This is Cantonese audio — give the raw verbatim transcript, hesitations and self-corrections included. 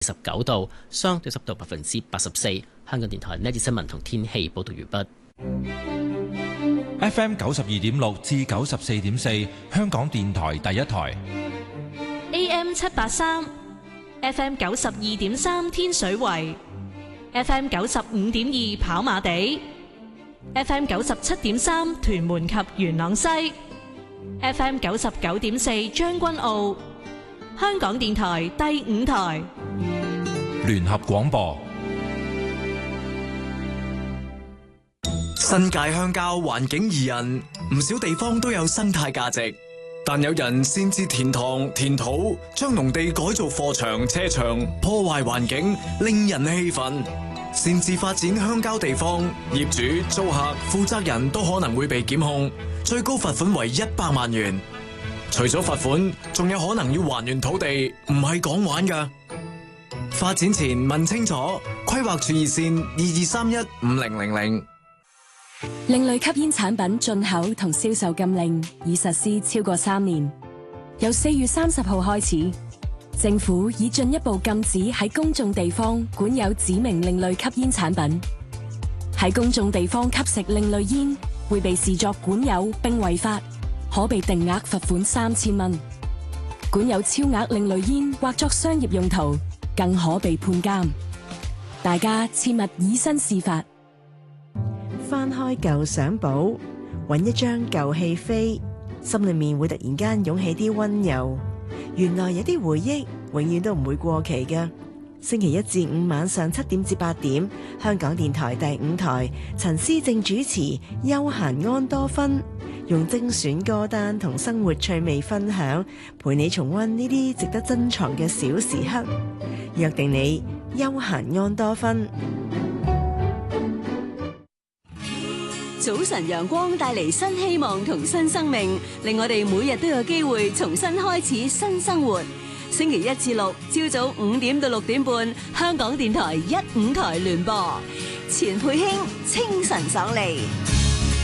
十九度，相對濕度百分之八十四。香港電台呢節新聞同天氣報道完畢。 F M 九十二點六至九十四點四，香港電台第一台。 A M 七八三，F M 九十二點三天水圍，F M 九十五點二跑馬地，F M 九十七點三屯門及元朗西，F M 九十九點四將軍澳。香港電台第五台聯合廣播。 新界鄉郊環境宜人，唔少地方都有生態價值，但有人擅自填塘填土，將農地改造貨場車場，破壞環境，令人氣憤。擅自發展鄉郊地方，業主、租客、負責人都可能會被檢控，最高罰款為一百萬元。除咗罰款，仲有可能要還原土地，唔係講玩㗎。發展前問清楚，規劃處熱線二二三一五零零零。 另類吸煙產品進口同銷售禁令已實施超過三年，由四月三十號開始，政府已進一步禁止喺公眾地方管有指明另類吸煙產品。喺公眾地方吸食另類煙，會被視作管有並違法，可被定額罰款三千蚊。管有超額另類煙或作商業用途，更可被判監。大家切勿以身試法。 翻開舊相簿，揾一張舊戲飛，心裏面會突然間湧起啲溫柔。原來有啲回憶永遠都唔會過期㗎。星期一至五晚上七點至八點，香港電台第五台，陳思正主持休閒安多芬，用精選歌單同生活趣味分享，陪你重溫呢啲值得珍藏嘅小時刻。約定你休閒安多芬。 早晨陽光帶嚟新希望同新生命，令我哋每日都有機會重新開始新生活。星期一至六朝早五點到六點半，香港電台一五台聯播，錢佩卿清晨爽利。